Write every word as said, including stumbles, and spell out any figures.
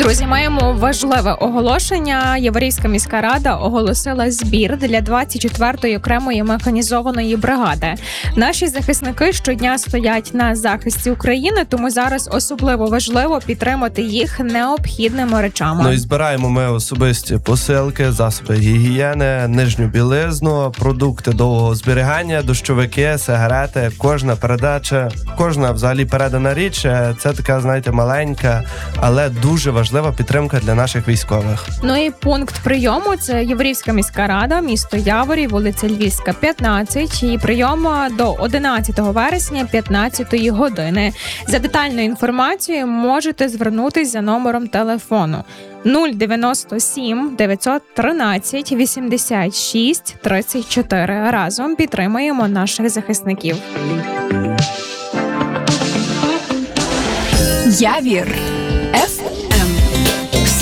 Друзі, маємо важливе оголошення. Яворівська міська рада оголосила збір для двадцять четвертої окремої механізованої бригади. Наші захисники щодня стоять на захисті України, тому зараз особливо важливо підтримати їх необхідними речами. Ну і збираємо ми особисті посилки, засоби гігієни, нижню білизну, продукти довгого зберігання, дощовики, сигарети. Кожна передача, кожна взагалі передана річ – це така, знаєте, маленька, але дуже важлива підтримка для наших військових. Ну і пункт прийому – це Яворівська міська рада, місто Яворів, вулиця Львівська, п'ятнадцять. І прийом до одинадцятого вересня, п'ятнадцятої години. За детальною інформацією можете звернутися за номером телефону нуль дев'яносто сім дев'ятсот тринадцять вісімдесят шість тридцять чотири. Разом підтримаємо наших захисників. Явір.